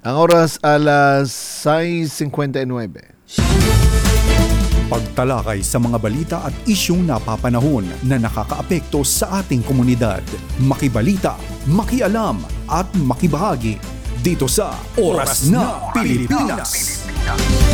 Ang oras alas 6:59. Pagtalakay sa mga balita at isyung napapanahon na nakakaapekto sa ating komunidad. Makibalita, makialam at makibahagi dito sa Oras na Pilipinas.